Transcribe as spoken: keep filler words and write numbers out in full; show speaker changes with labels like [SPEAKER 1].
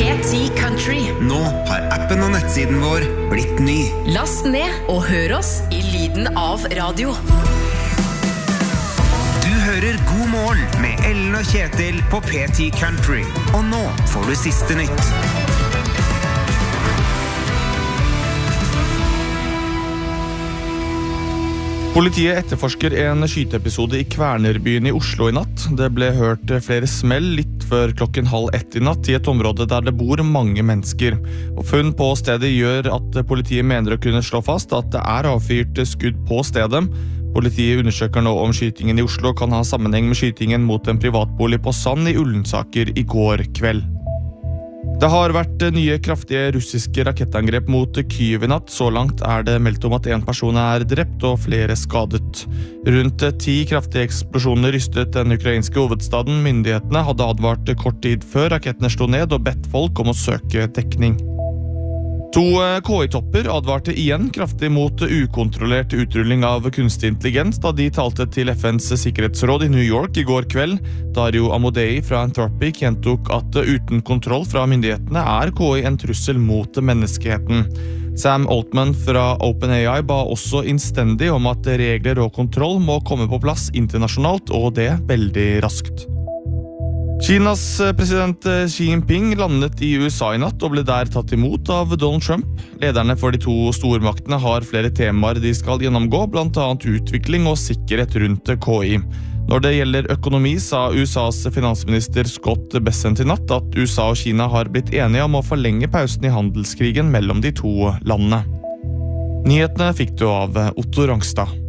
[SPEAKER 1] P ti Country.
[SPEAKER 2] Nå har appen og nettsiden vår blitt ny.
[SPEAKER 1] Last ned og hør oss i lyden av radio.
[SPEAKER 2] Du hører God morgen med Ellen og Kjetil på P ti Country. Og nå får du siste nytt.
[SPEAKER 3] Politiet etterforsker en skyteepisode i Kvernerbyen i Oslo i natt. Det ble hørt flere smell litt før klokken halv ett i natt i et område der det bor mange mennesker. Og funn på stedet gjør at politiet mener å kunne slå fast at det er avfyrt skudd på stedet. Politiet undersøker nå om skytingen i Oslo kan ha sammenheng med skytingen mot en privatbolig på Sand i Ullensaker i går kveld. Det har vært nye kraftige russiske rakettangrep mot Kyiv i natt. Så langt er det meldt om at en person er drept og flere skadet. Rundt ti kraftige eksplosjoner rystet den ukrainske hovedstaden. Myndighetene hadde advart kort tid før rakettene slo ned og bedt folk om å søke dekning. To K I-topper advarte igjen kraftig mot ukontrollert utrulling av kunstig intelligens da de talte til F N's sikkerhetsråd i New York i går kveld. Dario Amodei fra Anthropic gjentok at uten kontroll fra myndighetene er K I en trussel mot menneskeheten. Sam Altman fra OpenAI ba også innstendig om at regler og kontroll må komme på plass internasjonalt, og det veldig raskt. Kinas president Xi Jinping landet i U S A i natt og ble der tatt imot av Donald Trump. Lederne for de to stormaktene har flere temaer de skal gjennomgå, blant annet utvikling og sikkerhet rundt K I. Når det gjelder økonomi, sa U S A's finansminister Scott Bessent i natt at U S A og Kina har blitt enige om å forlenge pausen i handelskrigen mellom de to landene. Nyhetene fikk du av Otto Rangstad.